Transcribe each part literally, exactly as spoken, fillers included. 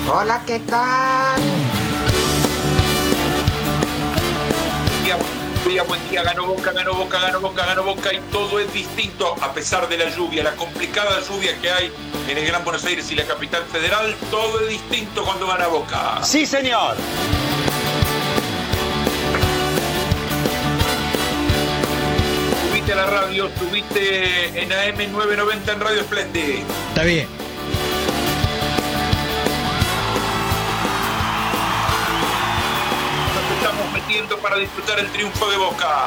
Hola, ¿qué tal? Buen día, buen día, ganó Boca, ganó Boca, ganó Boca, ganó Boca y todo es distinto a pesar de la lluvia, la complicada lluvia que hay en el Gran Buenos Aires y la capital federal, todo es distinto cuando gana Boca. Sí, señor. Subite a la radio, subite en A M novecientos noventa en Radio Splendid. Está bien. Estamos metiendo para disfrutar el triunfo de Boca.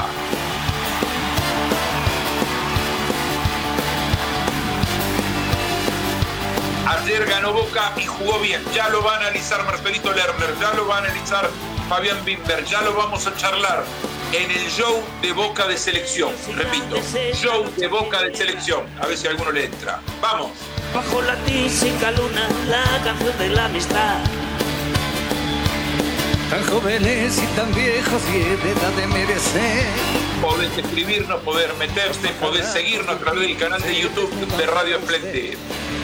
Ayer ganó Boca y jugó bien. Ya lo va a analizar Marcelito Lerner, ya lo va a analizar Fabián Bimber, ya lo vamos a charlar en el show de Boca de Selección. Repito, show de Boca de Selección. A ver si a alguno le entra. Vamos. Bajo la tísica luna, la canción de la amistad. Tan jóvenes y tan viejos y de edad de merecer. Podés escribirnos, poder meterse, podés seguirnos a través del canal de YouTube de Radio Splendid.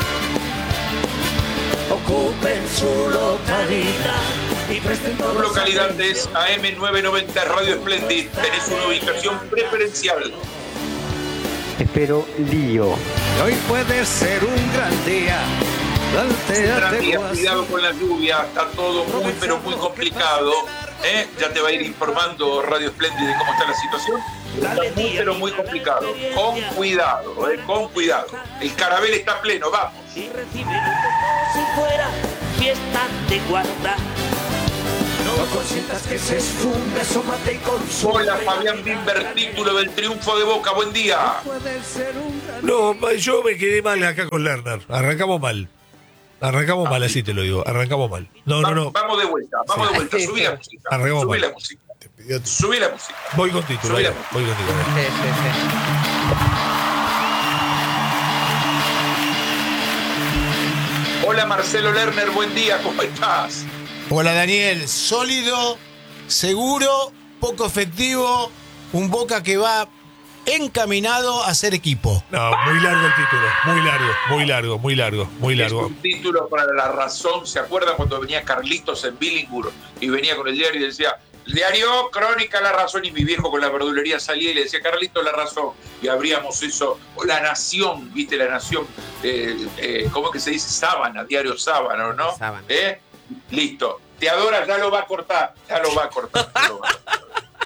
Ocupen su localidad y presten todos. Su localidad es A M novecientos noventa Radio Splendid. Tenés una ubicación preferencial. Espero lío. Hoy puede ser un gran día. Gran día, cuidado con la lluvia, está todo muy pero muy complicado. ¿eh? Ya te va a ir informando Radio Splendid de cómo está la situación. Está muy pero muy complicado. Con cuidado, ¿eh? con cuidado. El Carabel está pleno, vamos. Y reciben como si fuera fiesta de guarda. No consientas que se esfume, asómate y consume. Hola Fabián Bimber, título del triunfo de Boca, buen día. No, yo me quedé mal acá con Lerner. Arrancamos mal. Arrancamos ah, mal, así te lo digo. Arrancamos mal. No, Va, no, no. Vamos de vuelta, vamos sí. de vuelta. Subí la música. Arrancamos Subí mal. la música. Subí la música. Voy con título. Voy, voy con título. Sí, sí, sí. Hola Marcelo Lerner, buen día, ¿cómo estás? Hola Daniel, sólido, seguro, poco efectivo, un Boca que va encaminado a ser equipo. No, muy largo el título, muy largo, muy largo, muy largo, muy largo. Es un título para La Razón. ¿Se acuerdan cuando venía Carlitos en Billinghurst y venía con el diario y decía, diario, crónica La Razón, y mi viejo con la verdulería salía y le decía, Carlitos, La Razón, y abríamos eso, o La Nación, viste, La Nación, eh, eh, ¿cómo es que se dice? Sábana, diario Sábana, ¿no? Sábana. ¿Eh? Listo, te adora, ya lo va a cortar, ya lo va a cortar, ya lo va a cortar.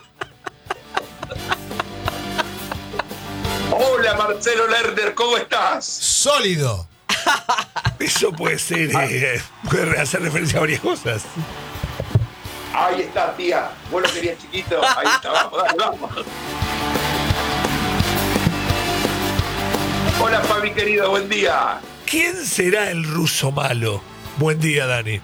Hola Marcelo Lerner, ¿cómo estás? Sólido. Eso puede ser, eh, puede hacer referencia a varias cosas. Ahí está, tía. Vos lo querías chiquito. Ahí está, vamos, dale, vamos. Hola Fabi, querido, buen día. ¿Quién será el ruso malo? Buen día, Dani.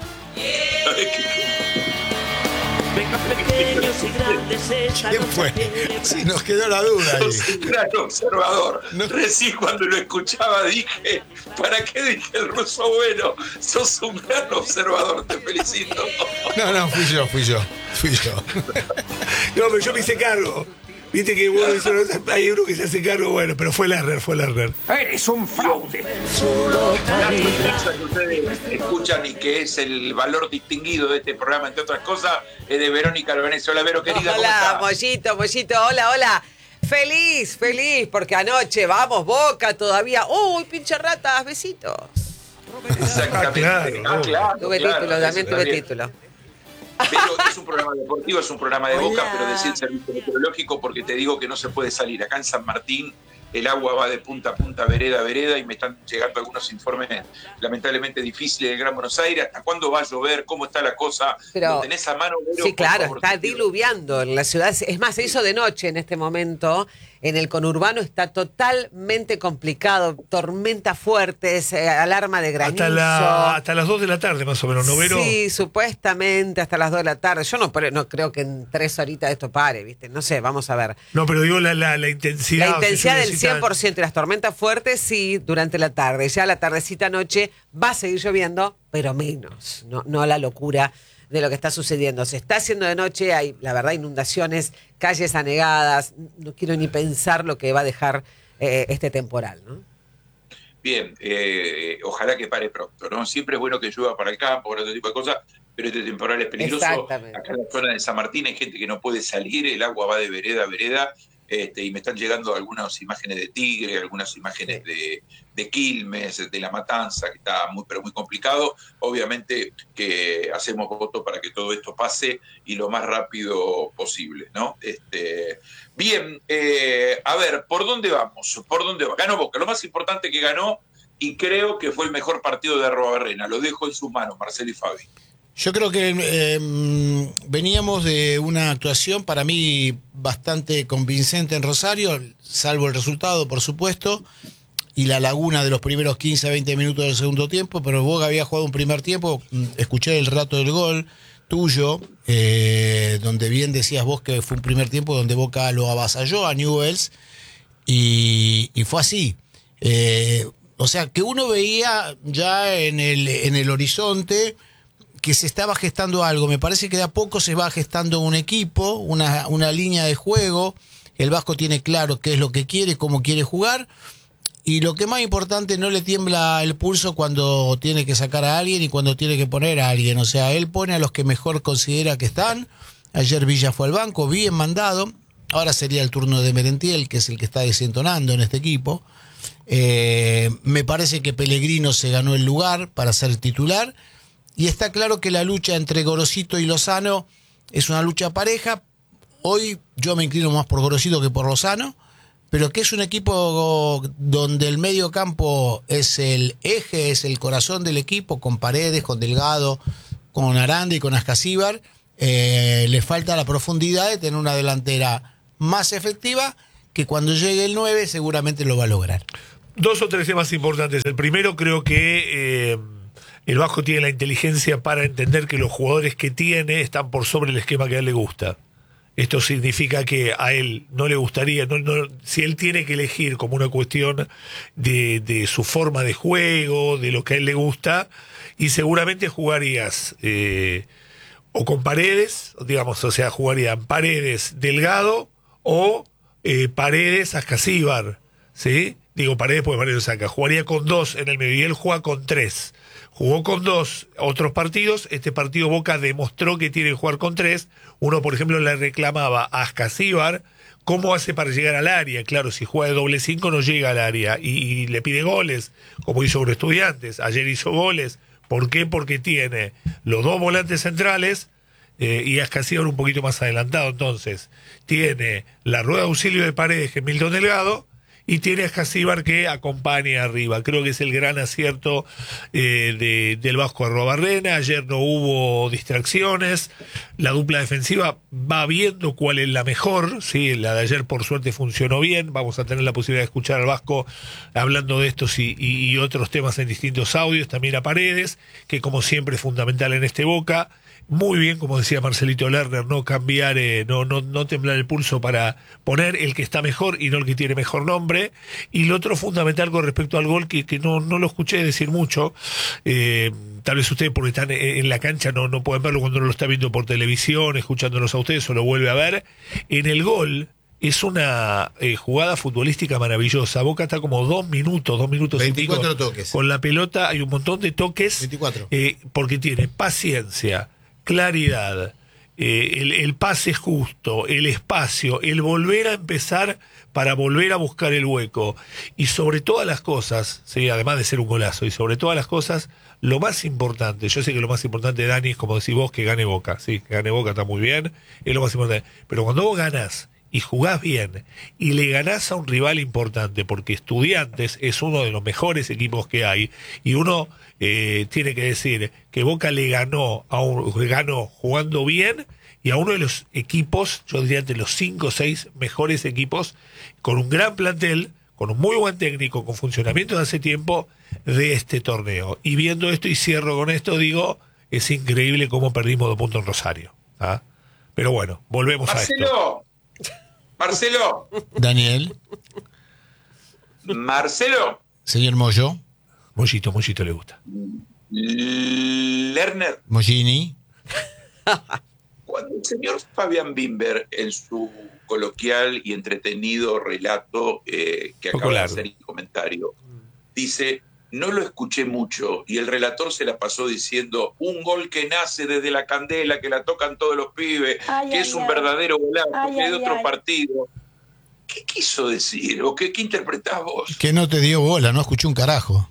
Venga, pequeños y grandes, esta ¿Quién noche fue? celebra. Si nos quedó la duda ahí. Sos un gran observador. No. Recién cuando lo escuchaba dije, ¿para qué dije el ruso bueno? Sos un gran observador, te felicito. No, no, fui yo, fui yo, fui yo. No, pero yo me hice cargo. Viste que bueno, eso, hay uno que se hace cargo, bueno, pero fue Lerner, fue Lerner. Eres un fraude. Su La localidad. sorpresa que ustedes escuchan y que es el valor distinguido de este programa, entre otras cosas, es de Verónica Albanese. Hola, Vero, querida, ¿cómo Hola, estás? Mollito, Mollito, hola, hola. Feliz, feliz, porque anoche vamos, Boca todavía. Uy, pinche ratas, besitos. Exactamente. Ah, claro, Ah, no. claro, Tuve claro, título, también está tuve bien. título. Pero es un programa deportivo, es un programa de Hola. Boca, pero decía el servicio meteorológico porque te digo que no se puede salir. Acá en San Martín el agua va de punta a punta, vereda a vereda, y me están llegando algunos informes lamentablemente difíciles del Gran Buenos Aires. ¿Hasta cuándo va a llover? ¿Cómo está la cosa? Pero, ¿Lo tenés a mano, Vero? sí, Por claro, favor, está te pido. diluviando en la ciudad. Es más, se hizo de noche en este momento. En el conurbano está totalmente complicado. Tormentas fuertes, eh, alarma de granizo. Hasta, la, hasta las dos de la tarde, más o menos, ¿no, Vero? Sí, supuestamente hasta las dos de la tarde. Yo no, no creo que en tres horitas esto pare, ¿viste? No sé, vamos a ver. No, pero digo la, la, la intensidad. La intensidad del necesitan... cien por ciento y las tormentas fuertes, sí, durante la tarde. Ya la tardecita noche va a seguir lloviendo, pero menos. No, no la locura de lo que está sucediendo. Se está haciendo de noche, hay, la verdad, inundaciones, calles anegadas. No quiero ni pensar lo que va a dejar eh, este temporal, ¿no? bien, eh, ojalá que pare pronto, ¿no? Siempre es bueno que llueva para el campo, para otro tipo de cosas, pero este temporal es peligroso. Exactamente. Acá en la zona de San Martín hay gente que no puede salir, el agua va de vereda a vereda, este, y me están llegando algunas imágenes de Tigre, algunas imágenes Sí. de, de Quilmes, de La Matanza, que está muy, pero muy complicado. Obviamente que hacemos voto para que todo esto pase y lo más rápido posible, ¿no? Este, bien, eh, a ver, ¿por dónde vamos? ¿Por dónde va? Ganó Boca, lo más importante que ganó, y creo que fue el mejor partido de Arrobarrena. Lo dejo en sus manos, Marcelo y Fabi. Yo creo que eh, veníamos de una actuación para mí bastante convincente en Rosario, salvo el resultado, por supuesto, y la laguna de los primeros quince a veinte minutos del segundo tiempo, pero Boca había jugado un primer tiempo, escuché el relato del gol tuyo, eh, donde bien decías vos que fue un primer tiempo donde Boca lo avasalló a Newell's, y, y fue así. Eh, o sea, que uno veía ya en el, en el horizonte que se estaba gestando algo. Me parece que de a poco se va gestando un equipo, una, una línea de juego. El Vasco tiene claro qué es lo que quiere, cómo quiere jugar. Y lo que más importante, no le tiembla el pulso cuando tiene que sacar a alguien y cuando tiene que poner a alguien. O sea, él pone a los que mejor considera que están. Ayer Villa fue al banco, bien mandado. Ahora sería el turno de Merentiel, que es el que está desentonando en este equipo. Eh, me parece que Pellegrino se ganó el lugar para ser titular. Y está claro que la lucha entre Gorosito y Lozano es una lucha pareja. Hoy yo me inclino más por Gorosito que por Lozano, pero que es un equipo donde el medio campo es el eje, es el corazón del equipo, con Paredes, con Delgado, con Aranda y con Ascasíbar. Eh, le falta la profundidad de tener una delantera más efectiva, que cuando llegue el nueve seguramente lo va a lograr. Dos o tres temas importantes. El primero, creo que... Eh... el Vasco tiene la inteligencia para entender que los jugadores que tiene están por sobre el esquema que a él le gusta. Esto significa que a él no le gustaría, no, no, si él tiene que elegir como una cuestión de, de su forma de juego, de lo que a él le gusta, y seguramente jugarías eh, o con Paredes, digamos, o sea, jugarían Paredes Delgado o eh, Paredes Ascasíbar, ¿sí? Digo Paredes porque Paredes saca. Jugaría con dos en el medio y él juega con tres. Jugó con dos otros partidos. Este partido Boca demostró que tiene que jugar con tres. Uno, por ejemplo, le reclamaba a Ascasíbar cómo hace para llegar al área. Claro, si juega de doble cinco no llega al área. Y, y le pide goles, como hizo con Estudiantes. Ayer hizo goles. ¿Por qué? Porque tiene los dos volantes centrales eh, y Ascasíbar un poquito más adelantado. Entonces, tiene la rueda de auxilio de Paredes, que es Milton Delgado, y tiene a Ascasíbar que acompaña arriba. Creo que es el gran acierto eh, de, del Vasco Arrobarrena. Ayer no hubo distracciones. La dupla defensiva va viendo cuál es la mejor. Sí, la de ayer por suerte funcionó bien. Vamos a tener la posibilidad de escuchar al Vasco hablando de estos y, y, y otros temas en distintos audios. También a Paredes, que como siempre es fundamental en este Boca. Muy bien, como decía Marcelito Lerner, no cambiar, eh, no, no, no temblar el pulso para poner el que está mejor y no el que tiene mejor nombre. Y lo otro fundamental con respecto al gol, que, que no, no lo escuché decir mucho, eh, tal vez ustedes porque están en la cancha no, no pueden verlo cuando no lo está viendo por televisión, escuchándonos a ustedes o lo vuelve a ver. En el gol es una eh, jugada futbolística maravillosa. Boca está como dos minutos, dos minutos veinticuatro y pico, toques. con la pelota, hay un montón de toques. veinticuatro. Eh, porque tiene paciencia, claridad, eh, el, el pase justo, el espacio, el volver a empezar para volver a buscar el hueco. Y sobre todas las cosas, sí, además de ser un golazo, y sobre todas las cosas, lo más importante, yo sé que lo más importante, Dani, es como decís vos, que gane Boca. Sí, que gane Boca está muy bien, es lo más importante. Pero cuando vos ganás y jugás bien y le ganás a un rival importante, porque Estudiantes es uno de los mejores equipos que hay, y uno eh, tiene que decir que Boca le ganó, a un, ganó jugando bien y a uno de los equipos, yo diría entre los cinco o seis mejores equipos, con un gran plantel, con un muy buen técnico, con funcionamiento de hace tiempo de este torneo. Y viendo esto, y cierro con esto, digo, es increíble cómo perdimos dos puntos en Rosario. ¿Ah? Pero bueno, volvemos Marcelo, a esto. Marcelo, Daniel, Marcelo, señor Moyo, Mollito, Mollito le gusta. Lerner, Mollini. cuando el señor Fabián Bimber, en su coloquial y entretenido relato eh, que Poco acaba largo. de hacer el comentario, dice, no lo escuché mucho, y el relator se la pasó diciendo, un gol que nace desde la candela, que la tocan todos los pibes, Ay, que ay, es un ay. verdadero golazo, Ay, que es de ay, otro ay. partido. ¿Qué quiso decir? ¿O qué, qué interpretás vos? Que no te dio bola, no escuché un carajo.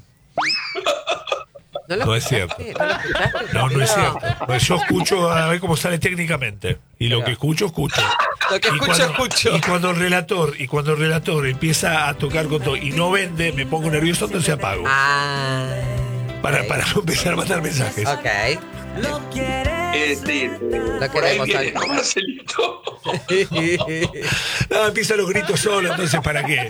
¿No, lo No es escuchaste? cierto. ¿No lo escuchaste? No, no es cierto. Pues yo escucho a ver cómo sale técnicamente. Y lo que escucho, escucho. Lo que Y escucho, cuando- escucho. Y cuando el relator, y cuando el relator empieza a tocar con todo y no vende, me pongo nervioso, entonces apago. Ah. Para, ok. para no empezar a mandar mensajes. Ok. Es decir, Lo por ahí queremos, viene, Ale. ¿no, Marcelito? No, empiezan los gritos solo, entonces ¿para qué?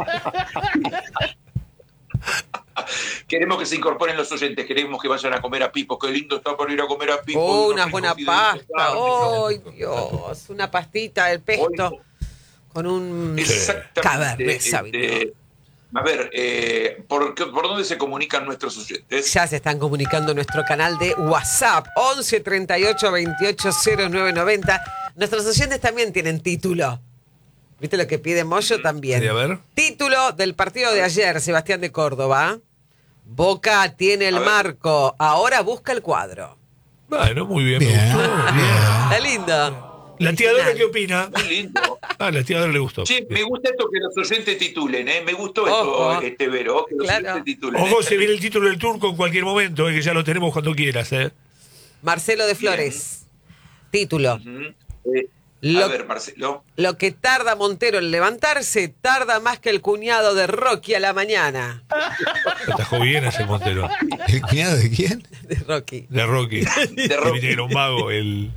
Queremos que se incorporen los oyentes, queremos que vayan a comer a Pipo. Qué lindo está por ir a comer a Pipo. Oh, Unos una buena ricos fideos de pasta. carne. ¡Ay, Dios! Una pastita del pesto con un Exactamente. Cabernet Este, Sauvignon. a ver, eh, ¿por, qué- ¿por dónde se comunican nuestros oyentes? Ya se están comunicando en nuestro canal de WhatsApp, once treinta y ocho veintiocho cero nueve noventa. Nuestros oyentes también tienen título. ¿Viste lo que pide Moyo también? Sí, a ver. Título del partido de ayer, Sebastián de Córdoba. Boca tiene el A ver. marco, ahora busca el cuadro. Bueno, muy bien, Bien, me gustó. bien. Está lindo. ¿La tía Dora Original. qué opina? Muy lindo. Ah, la tía Dora le gustó. Che, me gusta esto que los oyentes titulen, ¿eh? Me gustó esto, Ojo. este Vero, que los Claro. oyentes titulen. Ojo, ¿eh? se viene el título del turco en cualquier momento, eh, que ya lo tenemos cuando quieras, ¿eh? Marcelo de Flores. Título. Ujú. Eh, Lo- a ver, Marcelo. Lo que tarda Montero en levantarse, tarda más que el cuñado de Rocky a la mañana. Atajó bien ese Montero. ¿El cuñado de quién? De Rocky. De Rocky. De Rocky. Que era un mago. El...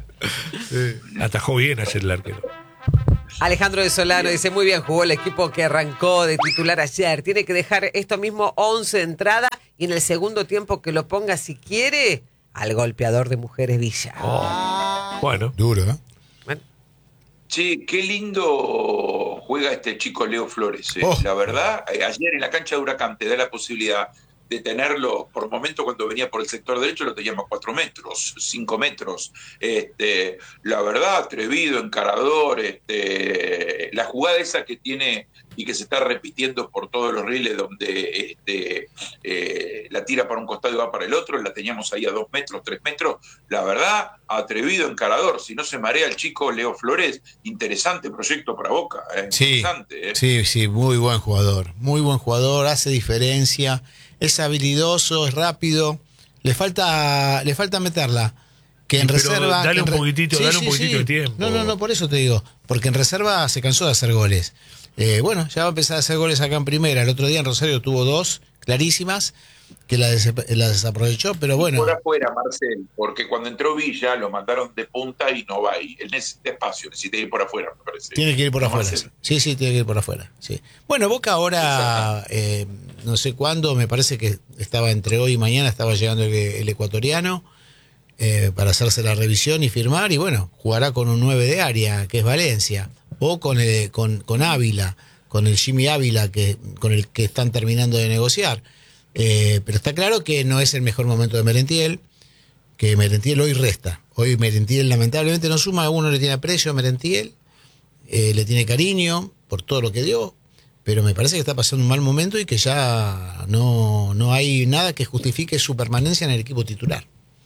Atajó bien ayer el arquero. Alejandro de Solano dice, muy bien, jugó el equipo que arrancó de titular ayer. Tiene que dejar esto mismo once de entrada y en el segundo tiempo que lo ponga, si quiere, al golpeador de Mujeres Villa. Bueno. Duro, ¿eh? Bueno, Che, qué lindo juega este chico Leo Flores. eh. Oh. La verdad, eh, ayer en la cancha de Huracán te da la posibilidad de tenerlo, por momento cuando venía por el sector derecho lo teníamos a cuatro metros, cinco metros. Este, la verdad, atrevido, encarador, este, la jugada esa que tiene y que se está repitiendo por todos los riles donde este, eh, la tira para un costado y va para el otro, la teníamos ahí a dos metros, tres metros. La verdad, atrevido, encarador. Si no se marea el chico Leo Flores, interesante proyecto para Boca. Eh, Sí, interesante, eh. sí, sí, muy buen jugador. Muy buen jugador, hace diferencia. Es habilidoso, es rápido. Le falta, le falta meterla. Que en Pero reserva. dale que en un re- poquitito, dale un poquitito de tiempo. No, no, no, por eso te digo. Porque en reserva se cansó de hacer goles. Eh, bueno, ya va a empezar a hacer goles acá en primera. El otro día en Rosario tuvo dos clarísimas que la, des- la desaprovechó, pero bueno. Por afuera, Marcel, porque cuando entró Villa lo mandaron de punta y no va ahí. Él necesita espacio, necesita ir por afuera, me parece. Tiene que ir por No, afuera. Marcel. Sí, sí, tiene que ir por afuera. Sí. Bueno, Boca ahora, eh, no sé cuándo, me parece que estaba entre hoy y mañana, estaba llegando el, el ecuatoriano eh, para hacerse la revisión y firmar. Y bueno, jugará con un nueve de área, que es Valencia, o con, el, con, con Ávila, con el Jimmy Ávila, que, con el que están terminando de negociar. Eh, pero está claro que no es el mejor momento de Merentiel, que Merentiel hoy resta. Hoy Merentiel lamentablemente no suma, a uno le tiene aprecio a Merentiel. Eh, le tiene cariño por todo lo que dio, pero me parece que está pasando un mal momento y que ya no, no hay nada que justifique su permanencia en el equipo titular.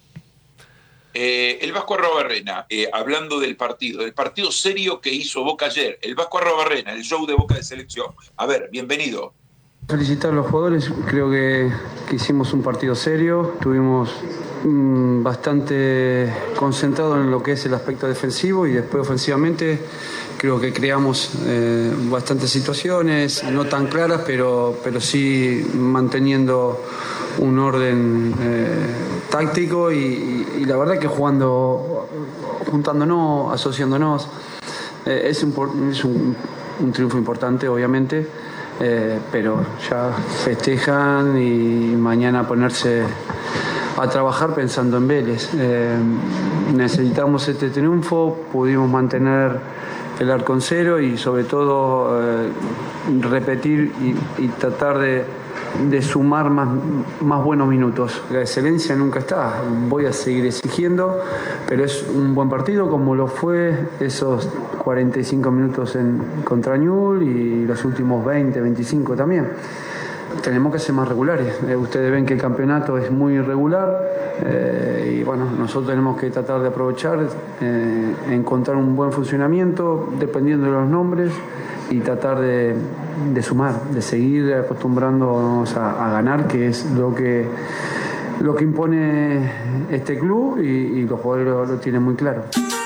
Eh, el Vasco Arrobarrena, eh, hablando del partido, del partido serio que hizo Boca ayer, el Vasco Arrobarrena, el show de Boca de selección. A ver, bienvenido. Felicitar a los jugadores, creo que, que hicimos un partido serio, estuvimos mm, bastante concentrados en lo que es el aspecto defensivo y después ofensivamente creo que creamos eh, bastantes situaciones, no tan claras, pero, pero sí manteniendo un orden eh, táctico y, y, y la verdad que jugando, juntándonos, asociándonos, eh, es, un, es un, un triunfo importante obviamente. Eh, pero ya festejan y mañana ponerse a trabajar pensando en Vélez. Eh, necesitamos este triunfo, pudimos mantener el arco en cero y sobre todo eh, repetir y, y tratar de, de sumar más, más buenos minutos. La excelencia nunca está, voy a seguir exigiendo, pero es un buen partido como lo fue esos cuarenta y cinco minutos en, contra Ñul y los últimos veinte, veinticinco también. tenemos que ser más regulares. Eh, ustedes ven que el campeonato es muy irregular eh, y bueno, nosotros tenemos que tratar de aprovechar, eh, encontrar un buen funcionamiento dependiendo de los nombres y tratar de, de sumar, de seguir acostumbrándonos a, a ganar, que es lo que, lo que impone este club y, y los jugadores lo, lo tienen muy claro.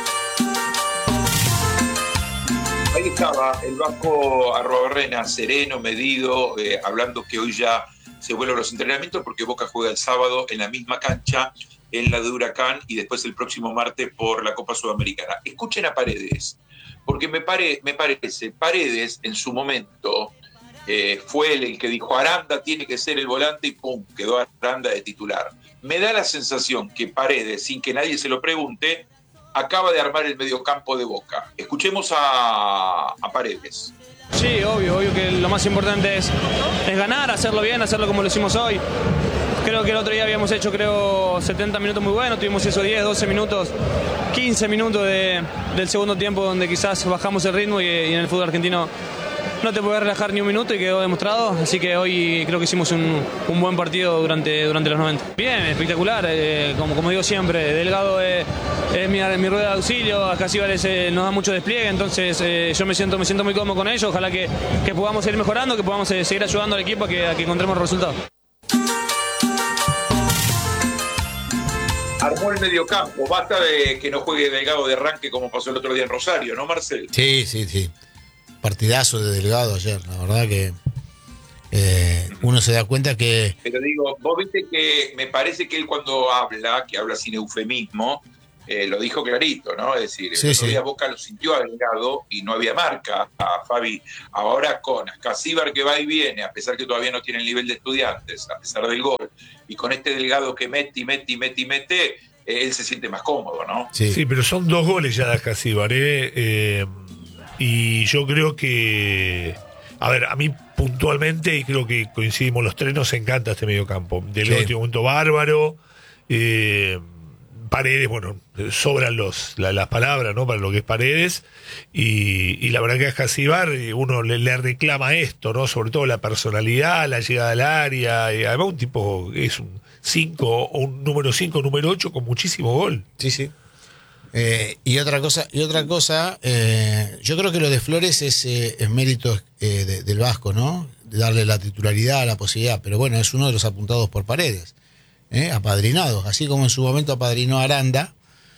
Ahí estaba el Vasco Arrobarrena, sereno, medido, eh, hablando que hoy ya se vuelven los entrenamientos porque Boca juega el sábado en la misma cancha, en la de Huracán, y después el próximo martes por la Copa Sudamericana. Escuchen a Paredes, porque me, pare, me parece, Paredes en su momento eh, fue el, el que dijo Aranda tiene que ser el volante y pum, quedó Aranda de titular. Me da la sensación que Paredes, sin que nadie se lo pregunte, acaba de armar el mediocampo de Boca. Escuchemos a, a Paredes. Sí, obvio, obvio que lo más importante es, es ganar, hacerlo bien, hacerlo como lo hicimos hoy. Creo que el otro día habíamos hecho, creo, setenta minutos muy buenos, tuvimos esos diez, doce minutos, quince minutos de, del segundo tiempo donde quizás bajamos el ritmo y, y en el fútbol argentino no te puedes relajar ni un minuto y quedó demostrado, así que hoy creo que hicimos un, un buen partido durante, durante los noventa. Bien, espectacular, eh, como, como digo siempre, Delgado es, es mi, mi rueda de auxilio, acá Síbares eh, nos da mucho despliegue, entonces eh, yo me siento, me siento muy cómodo con ellos, ojalá que, que podamos seguir mejorando, que podamos eh, seguir ayudando al equipo a que, a que encontremos resultados. Armó el mediocampo, basta de que no juegue Delgado de arranque como pasó el otro día en Rosario, ¿no, Marcel? Sí, sí, sí. Partidazo de Delgado ayer, la verdad que eh, uno se da cuenta que... Pero digo, vos viste que me parece que él cuando habla, que habla sin eufemismo, eh, lo dijo clarito, ¿no? Es decir, sí, el otro sí. día Boca lo sintió a Delgado y no había marca a Fabi. Ahora con Ascasíbar que va y viene, a pesar que todavía no tiene el nivel de Estudiantes, a pesar del gol, y con este Delgado que mete y mete y mete y mete, eh, él se siente más cómodo, ¿no? Sí, sí, pero son dos goles ya de Ascasíbar, ¿eh? eh Y yo creo que, a ver, a mí puntualmente, y creo que coincidimos los tres, nos encanta este mediocampo. Del sí. último momento bárbaro. Eh, Paredes, bueno, sobran los, la, las palabras, ¿no? Para lo que es Paredes. Y, y la verdad que a Ascasíbar uno le, le reclama esto, ¿no? Sobre todo la personalidad, la llegada al área. Y además un tipo es un cinco o un número cinco, número ocho con muchísimo gol. Sí, sí. Eh, y otra cosa, y otra cosa eh, yo creo que lo de Flores es, eh, es mérito eh, de, del Vasco, ¿no? De darle la titularidad, la posibilidad, pero bueno, es uno de los apuntados por Paredes, ¿eh? Apadrinados, así como en su momento apadrinó a Aranda,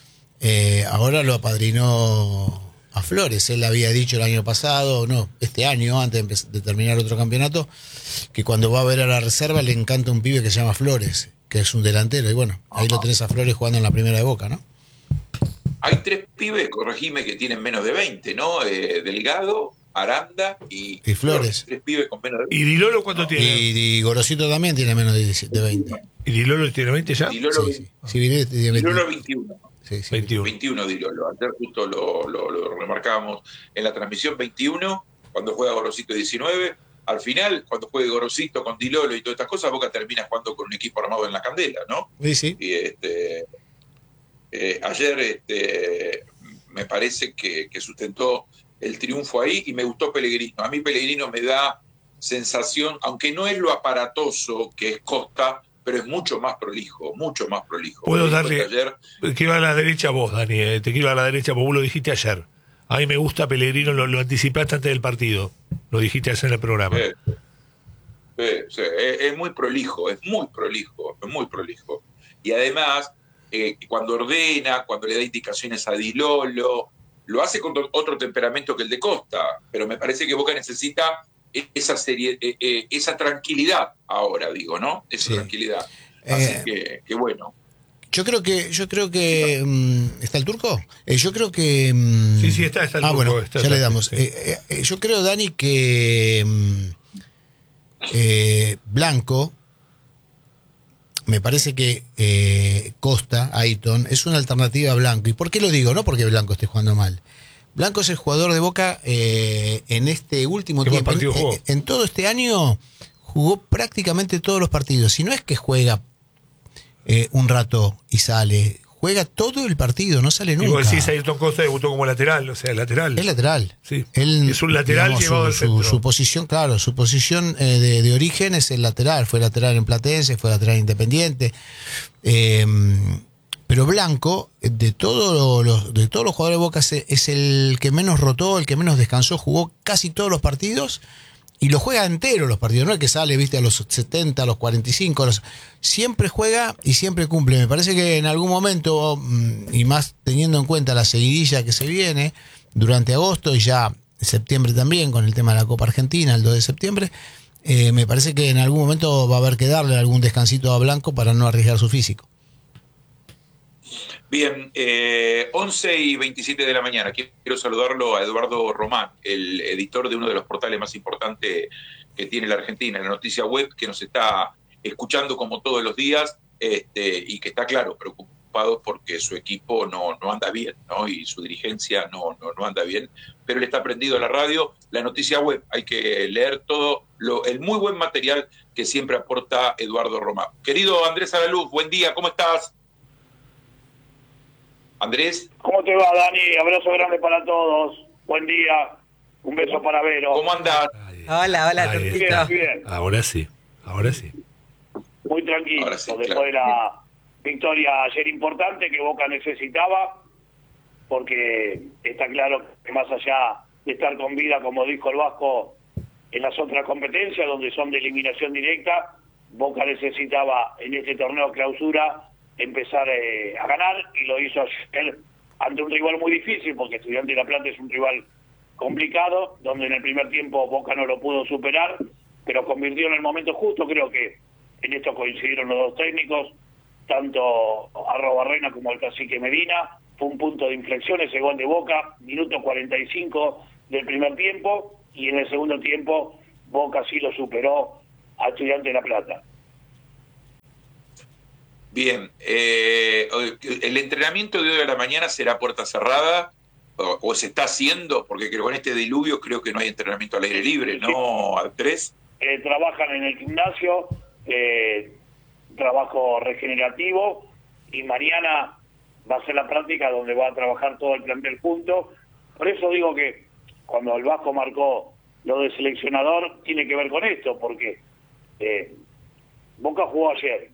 eh, ahora lo apadrinó a Flores. Él había dicho el año pasado, no, este año, antes de, de terminar otro campeonato, que cuando va a ver a la reserva le encanta un pibe que se llama Flores, que es un delantero, y bueno, ahí lo tenés a Flores jugando en la primera de Boca, ¿no? Hay tres pibes, corregime, que tienen menos de veinte, ¿no? Eh, Delgado, Aranda y, y Flores. Tres pibes con menos de veinte. ¿Y Dilolo cuánto no. tiene? Y, y Gorosito también tiene menos de, de veinte. ¿Y Dilolo tiene veinte ya? Dilolo, Sí, sí. Sí, viene, tiene veinte. Dilolo veintiuno. Sí, sí. veintiuno. veintiuno Dilolo. Ayer justo lo, lo, lo remarcábamos en la transmisión. veintiuno, cuando juega Gorosito diecinueve. Al final, cuando juegue Gorosito con Dilolo y todas estas cosas, Boca termina jugando con un equipo armado en la candela, ¿no? Sí, sí. Y este... Eh, ayer este, me parece que, que sustentó el triunfo ahí y me gustó Pellegrino. A mí Pellegrino me da sensación, aunque no es lo aparatoso que es Costa, pero es mucho más prolijo, mucho más prolijo. Puedo Me darle, ayer, que iba a la derecha vos, Dani, eh, te quiero a la derecha, vos lo dijiste ayer. A mí me gusta Pellegrino, lo, lo anticipaste antes del partido, lo dijiste ayer en el programa. eh, eh, sí, es, es muy prolijo, es muy prolijo, es muy prolijo. Y además... Eh, cuando ordena, cuando le da indicaciones a Dilolo, lo hace con otro temperamento que el de Costa, pero me parece que Boca necesita esa serie, eh, eh, esa tranquilidad ahora, digo, ¿no? Esa sí. tranquilidad. Así eh, que, que bueno. Yo creo que, yo creo que um, ¿está el Turco? Eh, yo creo que um, sí, sí, está, está el ah, Turco. Bueno, está, ya está, le damos. Sí. Eh, eh, yo creo, Dani, que um, eh, Blanco. Me parece que eh, Costa, Ayton, es una alternativa a Blanco. ¿Y por qué lo digo? No porque Blanco esté jugando mal. Blanco es el jugador de Boca eh, en este último tiempo. En, en, en todo este año jugó prácticamente todos los partidos. Si no es que juega eh, un rato y sale, juega todo el partido, no sale Y nunca. vos decís, Ayrton Costa debutó como lateral, o sea, lateral. Es lateral. Sí. Él, es un lateral digamos, llevado al su, centro. su, su posición, claro, su posición eh, de, de origen es el lateral. Fue lateral en Platense, fue lateral en Independiente. Eh, pero Blanco, de, todo los, de todos los jugadores de Boca, es, es el que menos rotó, el que menos descansó, jugó casi todos los partidos. Y lo juega entero los partidos, no es que sale, viste, a los setenta, a los cuarenta y cinco, a los... siempre juega y siempre cumple. Me parece que en algún momento, y más teniendo en cuenta la seguidilla que se viene durante agosto y ya septiembre también, con el tema de la Copa Argentina, el dos de septiembre, eh, me parece que en algún momento va a haber que darle algún descansito a Blanco para no arriesgar su físico. Bien, eh, once y veintisiete de la mañana. Quiero saludarlo a Eduardo Román, el editor de uno de los portales más importantes que tiene la Argentina, la noticia web, que nos está escuchando como todos los días este, y que está, claro, preocupado porque su equipo no, no anda bien, ¿no? Y su dirigencia no, no, no anda bien, pero él está prendido a la radio, la noticia web. Hay que leer todo lo, el muy buen material que siempre aporta Eduardo Román. Querido Andrés Alaluz, buen día, ¿cómo estás? Andrés. ¿Cómo te va, Dani? Abrazo grande para todos. Buen día. Un beso para Vero. ¿Cómo andás? Hola, hola, Turquito. Bien, bien. Ahora sí, ahora sí. Muy tranquilo. Ahora sí, después claro. de la victoria ayer importante que Boca necesitaba, porque está claro que más allá de estar con vida, como dijo el Vasco, en las otras competencias, donde son de eliminación directa, Boca necesitaba en este torneo clausura empezar eh, a ganar, y lo hizo ayer ante un rival muy difícil, porque Estudiantes de La Plata es un rival complicado, donde en el primer tiempo Boca no lo pudo superar, pero convirtió en el momento justo. Creo que en esto coincidieron los dos técnicos, tanto Arrobarrena como el cacique Medina. Fue un punto de inflexión ese gol de Boca, minuto cuarenta y cinco del primer tiempo, y en el segundo tiempo Boca sí lo superó a Estudiantes de La Plata. Bien, eh, ¿el entrenamiento de hoy a la mañana será puerta cerrada o, o se está haciendo? Porque creo, con este diluvio creo que no hay entrenamiento al aire libre, ¿no, Andrés? Eh, trabajan en el gimnasio, eh, trabajo regenerativo, y mañana va a ser la práctica donde va a trabajar todo el plantel junto. Por eso digo que cuando el Vasco marcó lo de seleccionador, tiene que ver con esto, porque eh, Boca jugó ayer.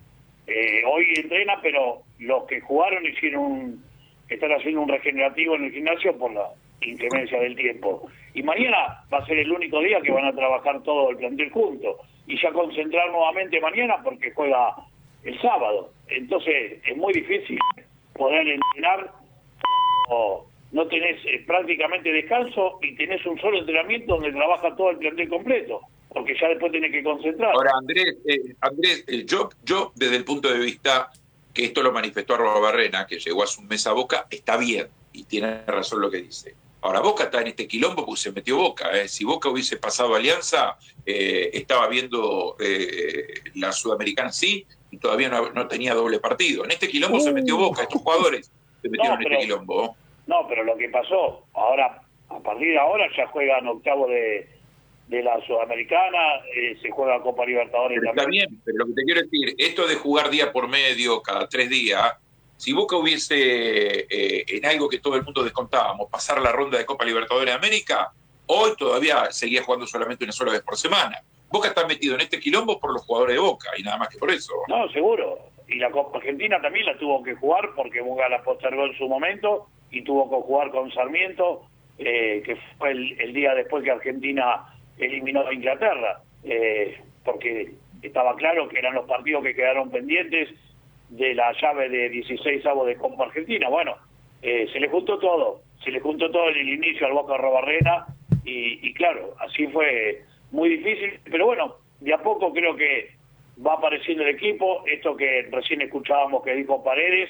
Eh, hoy entrena, pero los que jugaron hicieron un, están haciendo un regenerativo en el gimnasio por la inclemencia del tiempo. Y mañana va a ser el único día que van a trabajar todo el plantel junto. Y ya concentrar nuevamente mañana porque juega el sábado. Entonces es muy difícil poder entrenar cuando no tenés eh, prácticamente descanso y tenés un solo entrenamiento donde trabaja todo el plantel completo, porque ya después tenés que concentrar. Ahora, Andrés, eh, Andrés eh, yo, yo desde el punto de vista que esto lo manifestó Arrobarrena, que llegó hace un mes a Boca, está bien, y tiene razón lo que dice. Ahora, Boca está en este quilombo porque se metió Boca. ¿eh? Si Boca hubiese pasado Alianza, eh, estaba viendo eh, la Sudamericana sí, y todavía no, no tenía doble partido. En este quilombo uh, se metió Boca, estos jugadores se metieron no, pero, en este quilombo. No, pero lo que pasó, ahora, a partir de ahora ya juegan octavo de... de la Sudamericana, eh, se juega Copa Libertadores pero también. Está bien, pero lo que te quiero decir, esto de jugar día por medio, cada tres días, si Boca hubiese, eh, en algo que todo el mundo descontábamos, pasar la ronda de Copa Libertadores de América, hoy todavía seguía jugando solamente una sola vez por semana. Boca está metido en este quilombo por los jugadores de Boca, y nada más que por eso. No, seguro. Y la Copa Argentina también la tuvo que jugar, porque Boca la postergó en su momento, y tuvo que jugar con Sarmiento, eh, que fue el, el día después que Argentina eliminó a Inglaterra, eh, porque estaba claro que eran los partidos que quedaron pendientes de la llave de dieciséis avos de Copa Argentina. Bueno, eh, se le juntó todo, se le juntó todo en el inicio al Boca Arrobarrena, y, y claro, así fue muy difícil, pero bueno, de a poco creo que va apareciendo el equipo, esto que recién escuchábamos que dijo Paredes,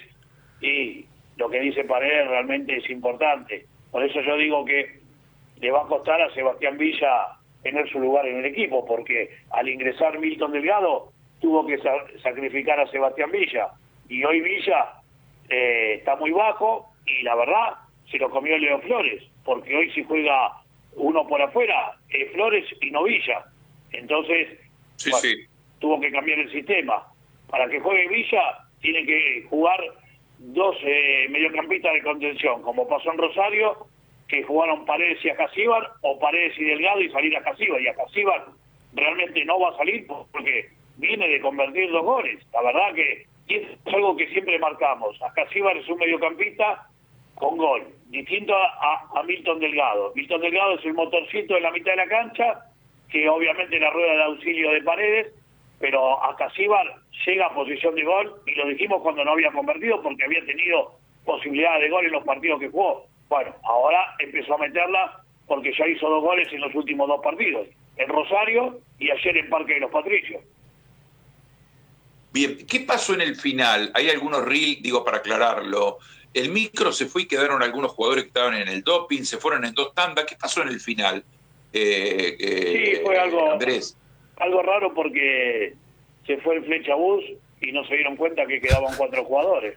y lo que dice Paredes realmente es importante. Por eso yo digo que le va a costar a Sebastián Villa tener su lugar en el equipo, porque al ingresar Milton Delgado tuvo que sa- sacrificar a Sebastián Villa, y hoy Villa eh, está muy bajo, y la verdad se lo comió Leo Flores, porque hoy si juega uno por afuera es Flores y no Villa. Entonces sí, bueno, sí. tuvo que cambiar el sistema. Para que juegue Villa tiene que jugar dos eh, mediocampistas de contención, como pasó en Rosario, que jugaron Paredes y Acasíbar, o Paredes y Delgado y salir a Acasíbar, y Acasíbar realmente no va a salir porque viene de convertir dos goles. La verdad que y es algo que siempre marcamos. Acasíbar es un mediocampista con gol, distinto a, a, a Milton Delgado. Milton Delgado es el motorcito de la mitad de la cancha, que obviamente la rueda de auxilio de Paredes, pero Acasíbar llega a posición de gol, y lo dijimos cuando no había convertido porque había tenido posibilidades de gol en los partidos que jugó. Bueno, ahora empezó a meterla porque ya hizo dos goles en los últimos dos partidos, en Rosario y ayer en Parque de los Patricios. Bien, ¿qué pasó en el final? Hay algunos reels, digo, para aclararlo. El micro se fue y quedaron algunos jugadores que estaban en el doping, se fueron en dos tandas. ¿Qué pasó en el final, eh, eh, sí, fue algo, Andrés? Algo raro porque se fue el Flechabús y no se dieron cuenta que quedaban cuatro jugadores.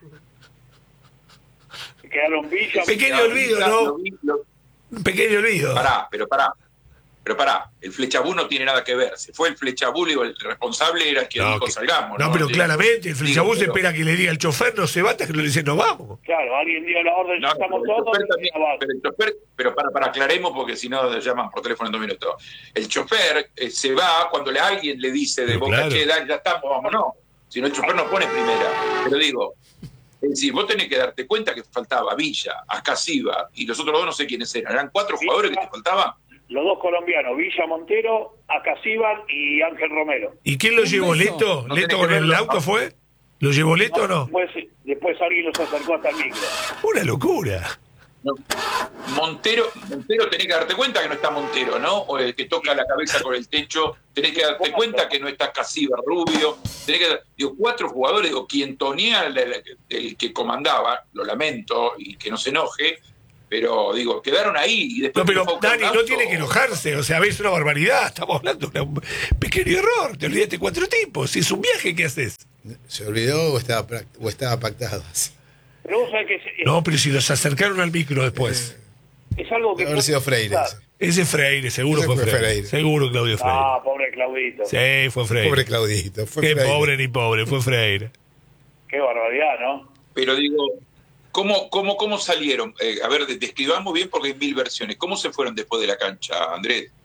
Quedaron Villa... Pequeño olvido, ¿no? Un pequeño olvido. Pará, pero pará. Pero pará, el Flechabú no tiene nada que ver. Se fue el Flechabú, el responsable era quien no, dijo que, salgamos. No, ¿no? pero Sí. claramente, el Flechabú Digo, se pero... espera que le diga al chofer, no se va hasta que le dice nos vamos. Claro, alguien dio la orden, no, ya estamos pero todos. el también, pero el chofer, pero para, para aclaremos, porque si no llaman por teléfono en dos minutos. El chofer eh, se va cuando le, alguien le dice de pero boca, claro. che, dale, ya estamos, vámonos. Si no, el chofer no pone primera. Pero digo, es decir, vos tenés que darte cuenta que faltaba Villa, Acasíbar, y los otros dos no sé quiénes eran. Eran cuatro Villa, jugadores que te faltaban. Los dos colombianos, Villa Montero, Acasíbar y Ángel Romero. ¿Y quién lo llevó? ¿Leto? No ¿Leto tenés con que el verlo, auto ¿no? fue? ¿Lo llevó Leto o no? Después, después alguien los acercó hasta el micro. Una locura. No. Montero, Montero, tenés que darte cuenta que no está Montero, ¿no? O el que toca la cabeza con el techo, tenés que darte cuenta que no está Casíbar Rubio, tenés que, digo, cuatro jugadores, digo, Quientonía, el, el, el que comandaba, lo lamento, y que no se enoje, pero digo, quedaron ahí y después... No, pero fue Dani, no auto. tiene que enojarse, o sea, ves una barbaridad, estamos hablando de un pequeño error, te olvidaste cuatro tipos, si es un viaje, ¿qué haces? ¿Se olvidó o estaba, o estaba pactado así? Pero vos sabés que es, No, pero si los acercaron al micro después. es algo que... Debe haber sido Freire. ese. Ese Freire, seguro Ese fue fue Freire. Freire. Seguro Claudio Freire. Ah, pobre Claudito. Sí, fue Freire. Pobre Claudito. Fue Qué Freire. pobre ni pobre, fue Freire. Qué barbaridad, ¿no? Pero digo, ¿cómo, cómo, cómo salieron? Eh, a ver, describamos bien porque hay mil versiones. ¿Cómo se fueron después de la cancha, Andrés?